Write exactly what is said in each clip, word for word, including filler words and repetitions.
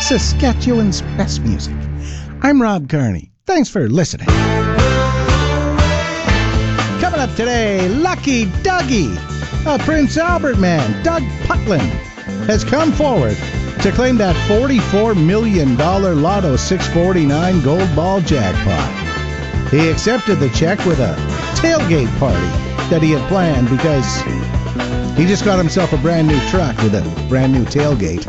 Saskatchewan's best music. I'm Rob Kearney. Thanks for listening. Coming up today, Lucky Dougie, a Prince Albert man, Doug Putland, has come forward to claim that forty-four million dollars Lotto six forty-nine gold ball jackpot. He accepted the check with a tailgate party that he had planned because he just got himself a brand new truck with a brand new tailgate.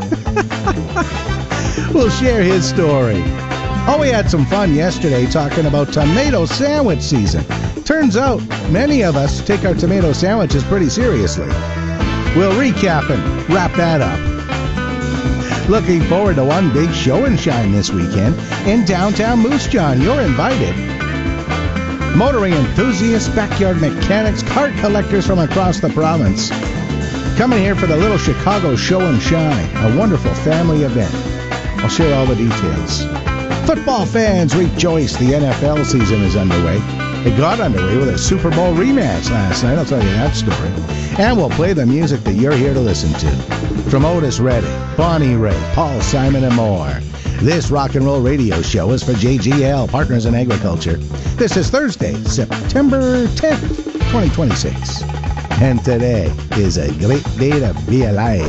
We'll share his story. Oh, we had some fun yesterday talking about tomato sandwich season. Turns out many of us take our tomato sandwiches pretty seriously. We'll recap and wrap that up. Looking forward to one big show and shine this weekend in downtown Moose Jaw. You're invited. Motoring enthusiasts, backyard mechanics, cart collectors from across the province coming here for the Little Chicago Show and Shine, a wonderful family event. I'll share all the details. Football fans rejoice. The N F L season is underway. It got underway with a Super Bowl rematch last night. I'll tell you that story. And we'll play the music that you're here to listen to. From Otis Redding, Bonnie Raitt, Paul Simon, and more. This rock and roll radio show is for J G L, Partners in Agriculture. This is Thursday, September tenth, twenty twenty-six. And today is a great day to be alive.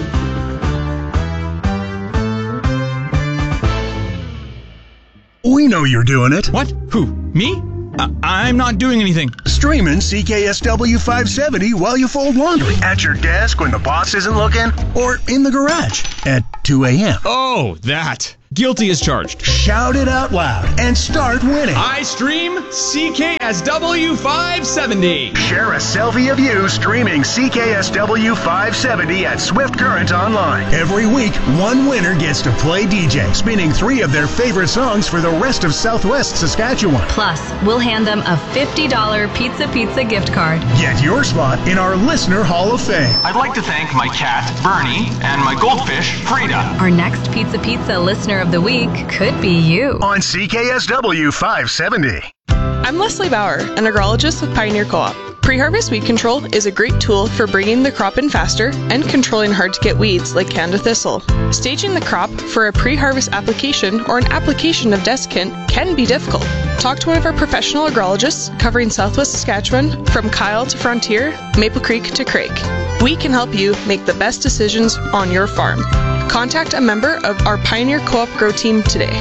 We know you're doing it. What? Who? Me? Uh, I'm not doing anything. Streaming C K S W five seventy while you fold laundry. At your desk when the boss isn't looking. Or in the garage at two a.m. Oh, that. Guilty as charged. Shout it out loud and start winning. I stream C K S W five seventy. Share a selfie of you streaming C K S W five seventy at Swift Current Online. Every week, one winner gets to play D J, spinning three of their favorite songs for the rest of Southwest Saskatchewan. Plus, we'll hand them a fifty dollars Pizza Pizza gift card. Get your spot in our Listener Hall of Fame. I'd like to thank my cat, Bernie, and my goldfish, Frida. Our next Pizza Pizza listener of the week could be you. On C K S W five seventy. I'm Leslie Bauer, an agrologist with Pioneer Co-op. Pre-harvest weed control is a great tool for bringing the crop in faster and controlling hard-to-get weeds like Canada thistle. Staging the crop for a pre-harvest application or an application of desiccant can be difficult. Talk to one of our professional agrologists covering Southwest Saskatchewan from Kyle to Frontier, Maple Creek to Craig. We can help you make the best decisions on your farm. Contact a member of our Pioneer Co-op Grow Team today.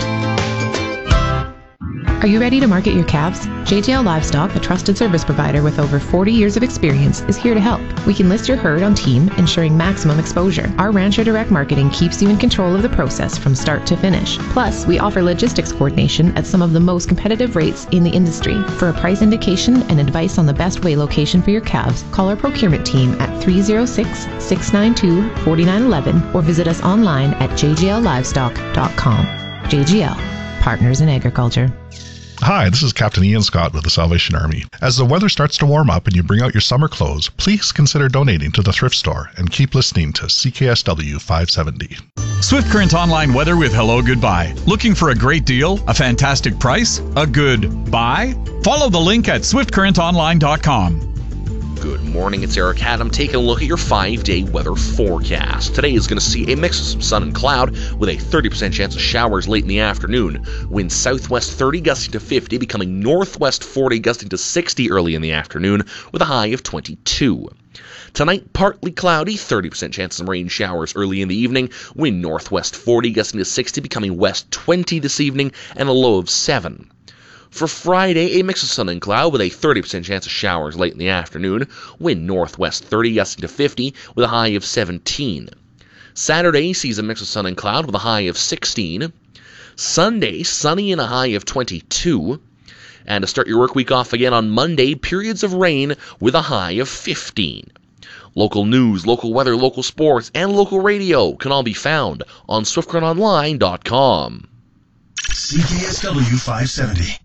Are you ready to market your calves? J J L Livestock, a trusted service provider with over forty years of experience, is here to help. We can list your herd on team, ensuring maximum exposure. Our Rancher Direct Marketing keeps you in control of the process from start to finish. Plus, we offer logistics coordination at some of the most competitive rates in the industry. For a price indication and advice on the best way location for your calves, call our procurement team at three oh six, six nine two, four nine one one or visit us online at j g l livestock dot com. J G L, Partners in Agriculture. Hi, this is Captain Ian Scott with the Salvation Army. As the weather starts to warm up and you bring out your summer clothes, please consider donating to the thrift store and keep listening to C K S W five seventy. Swift Current Online weather with Hello Goodbye. Looking for a great deal? A fantastic price? A good buy? Follow the link at swift current online dot com. Good morning, it's Eric Haddam taking a look at your five-day weather forecast. Today is going to see a mix of some sun and cloud with a thirty percent chance of showers late in the afternoon. Winds southwest thirty gusting to fifty, becoming northwest forty gusting to sixty early in the afternoon with a high of twenty-two. Tonight, partly cloudy, thirty percent chance of some rain showers early in the evening. Wind northwest forty gusting to sixty, becoming west twenty this evening and a low of seven. For Friday, a mix of sun and cloud with a thirty percent chance of showers late in the afternoon. Wind northwest thirty gusting to fifty with a high of seventeen. Saturday sees a mix of sun and cloud with a high of sixteen. Sunday, sunny and a high of twenty-two. And to start your work week off again on Monday, periods of rain with a high of fifteen. Local news, local weather, local sports, and local radio can all be found on swift current online dot com. C K S W five seventy.